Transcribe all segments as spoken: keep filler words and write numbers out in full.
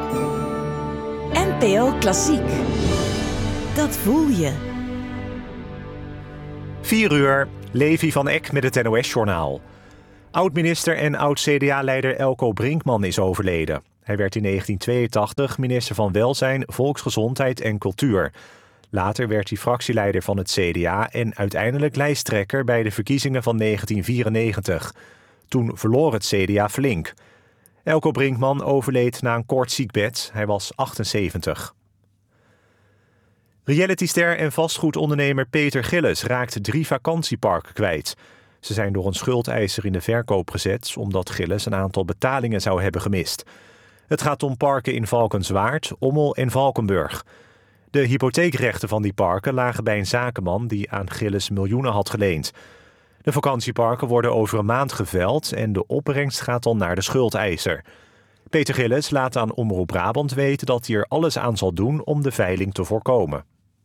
N P O Klassiek. Dat voel je. vier uur, Levi van Eck met het N O S-journaal. Oud-minister en oud-C D A-leider Elko Brinkman is overleden. Hij werd in negentien tweeëntachtig minister van Welzijn, Volksgezondheid en Cultuur. Later werd hij fractieleider van het C D A en uiteindelijk lijsttrekker bij de verkiezingen van negentien vierennegentig. Toen verloor het C D A flink. Elko Brinkman overleed na een kort ziekbed. Hij was achtenzeventig. Realityster en vastgoedondernemer Peter Gillis raakt drie vakantieparken kwijt. Ze zijn door een schuldeiser in de verkoop gezet omdat Gillis een aantal betalingen zou hebben gemist. Het gaat om parken in Valkenswaard, Ommel en Valkenburg. De hypotheekrechten van die parken lagen bij een zakenman die aan Gillis miljoenen had geleend. De vakantieparken worden over een maand geveild en de opbrengst gaat dan naar de schuldeiser. Peter Gillis laat aan Omroep Brabant weten dat hij er alles aan zal doen om de veiling te voorkomen.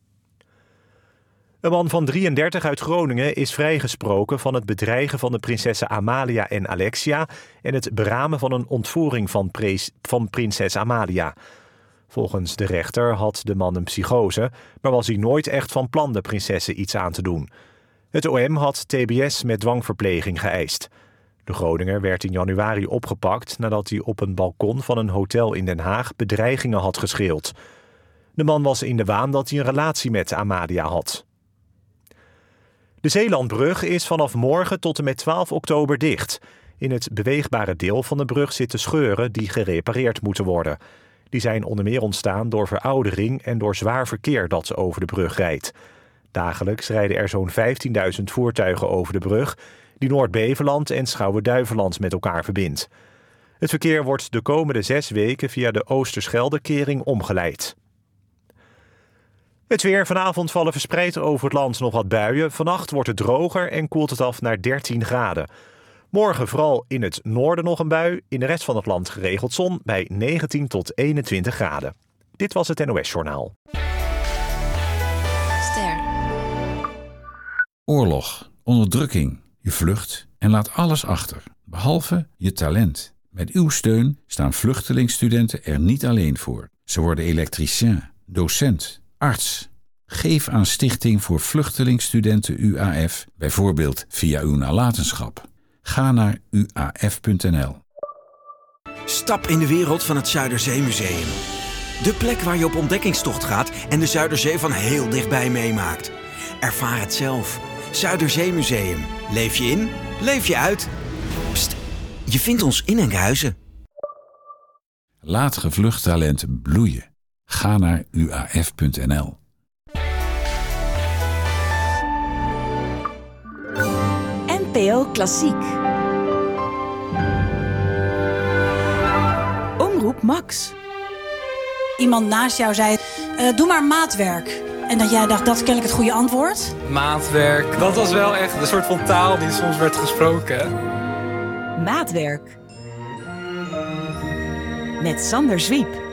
Een man van drieëndertig uit Groningen is vrijgesproken van het bedreigen van de prinsessen Amalia en Alexia en het beramen van een ontvoering van, pre- van prinses Amalia. Volgens de rechter had de man een psychose, maar was hij nooit echt van plan de prinsessen iets aan te doen. Het O M had T B S met dwangverpleging geëist. De Groninger werd in januari opgepakt nadat hij op een balkon van een hotel in Den Haag bedreigingen had geschreeuwd. De man was in de waan dat hij een relatie met Amalia had. De Zeelandbrug is vanaf morgen tot en met twaalf oktober dicht. In het beweegbare deel van de brug zitten scheuren die gerepareerd moeten worden. Die zijn onder meer ontstaan door veroudering en door zwaar verkeer dat over de brug rijdt. Dagelijks rijden er zo'n vijftienduizend voertuigen over de brug die Noord-Beveland en Schouwen-Duiveland met elkaar verbindt. Het verkeer wordt de komende zes weken via de Oosterscheldekering omgeleid. Het weer. Vanavond vallen verspreid over het land nog wat buien. Vannacht wordt het droger en koelt het af naar dertien graden. Morgen vooral in het noorden nog een bui. In de rest van het land geregeld zon bij negentien tot eenentwintig graden. Dit was het N O S-journaal. Ster. Oorlog, onderdrukking, je vlucht en laat alles achter, behalve je talent. Met uw steun staan vluchtelingstudenten er niet alleen voor. Ze worden elektricien, docent, arts. Geef aan Stichting voor Vluchtelingstudenten U A F, bijvoorbeeld via uw nalatenschap. Ga naar u a f punt n l. Stap in de wereld van het Zuiderzeemuseum. De plek waar je op ontdekkingstocht gaat en de Zuiderzee van heel dichtbij meemaakt. Ervaar het zelf. Zuiderzeemuseum. Leef je in, leef je uit. Pst, je vindt ons in Enkhuizen. Laat gevlucht talent bloeien. Ga naar u a f punt n l. N P O Klassiek. Omroep Max. Iemand naast jou zei, uh, doe maar maatwerk. En dat jij dacht, dat is kennelijk het goede antwoord. Maatwerk, dat was wel echt een soort van taal die soms werd gesproken. Maatwerk. Met Sander Zwiep.